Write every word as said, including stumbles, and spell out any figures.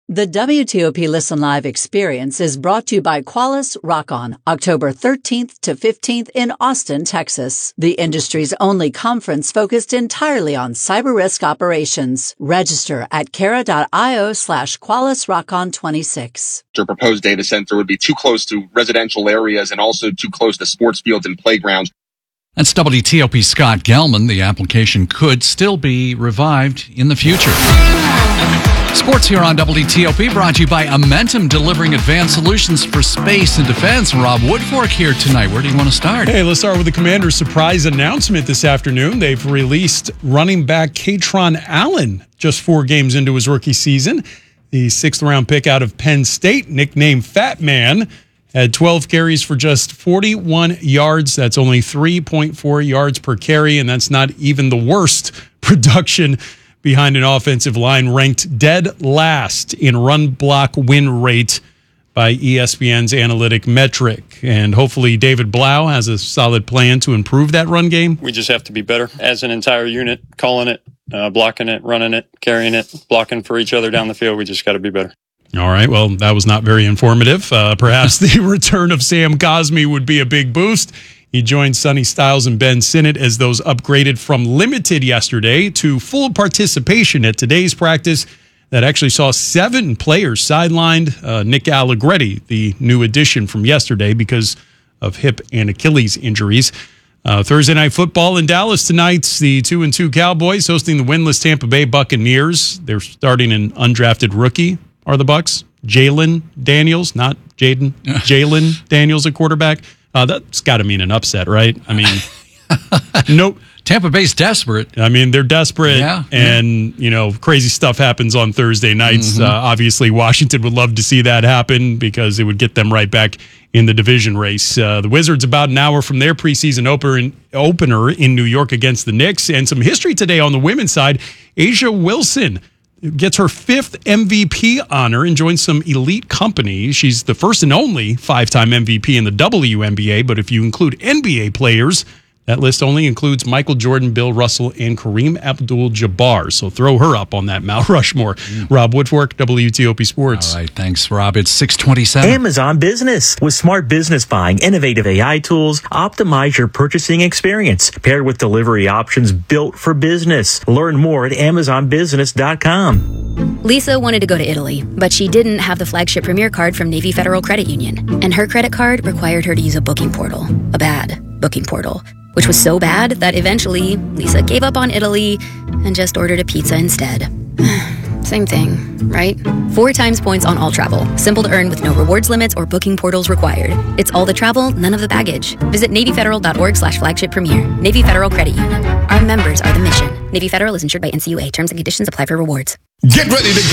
The W T O P Listen Live experience is brought to you by Qualys Rock-On, October thirteenth to fifteenth in Austin, Texas, the industry's only conference focused entirely on cyber risk operations. Register at Kara.io slash Qualys Rock-On twenty-six. Your proposed data center would be too close to residential areas and also too close to sports fields and playgrounds. That's W T O P Scott Gelman. The application could still be revived in the future. Sports here on W T O P brought to you by Amentum, delivering advanced solutions for space and defense. Rob Woodfork here tonight. Where do you want to start? Hey, let's start with the Commander's surprise announcement this afternoon. They've released running back Katron Allen just four games into his rookie season. The sixth round pick out of Penn State, nicknamed Fat Man, had twelve carries for just forty-one yards. That's only three point four yards per carry, and that's not even the worst production behind an offensive line ranked dead last in run block win rate by E S P N's analytic metric. And hopefully David Blau has a solid plan to improve that run game. We just have to be better as an entire unit, calling it, uh, blocking it, running it, carrying it, blocking for each other down the field. We just got to be better. All right, well, that was not very informative. Uh, perhaps the return of Sam Cosmi would be a big boost. He joined Sonny Styles and Ben Sinnott as those upgraded from limited yesterday to full participation at today's practice that actually saw seven players sidelined. Uh, Nick Allegretti, the new addition from yesterday because of hip and Achilles injuries. Uh, Thursday Night Football in Dallas tonight. The two and two Cowboys hosting the winless Tampa Bay Buccaneers. They're starting an undrafted rookie, are the Bucs. Jalen Daniels, not Jaden. Jalen Daniels at quarterback. Uh, that's got to mean an upset, right? I mean, nope. Tampa Bay's desperate. I mean, they're desperate, yeah, and, yeah. you know, crazy stuff happens on Thursday nights. Mm-hmm. Uh, obviously, Washington would love to see that happen because it would get them right back in the division race. Uh, the Wizards about an hour from their preseason opener, opener in New York against the Knicks. And some history today on the women's side. A'ja Wilson gets her fifth M V P honor and joins some elite company. She's the first and only five-time M V P in the W N B A, but if you include N B A players, that list only includes Michael Jordan, Bill Russell, and Kareem Abdul-Jabbar. So throw her up on that Mount Rushmore. Mm. Rob Woodfork, W T O P Sports. All right, thanks, Rob. It's six twenty-seven. Amazon Business. With smart business buying, innovative A I tools, optimize your purchasing experience, paired with delivery options built for business. Learn more at amazon business dot com. Lisa wanted to go to Italy, but she didn't have the flagship Premier card from Navy Federal Credit Union. And her credit card required her to use a booking portal. A bad booking portal. Which was so bad that eventually Lisa gave up on Italy and just ordered a pizza instead. Same thing, right? Four times points on all travel. Simple to earn with no rewards limits or booking portals required. It's all the travel, none of the baggage. Visit NavyFederal.org slash flagship premier. Navy Federal Credit Union. Our members are the mission. Navy Federal is insured by N C U A. Terms and conditions apply for rewards. Get ready to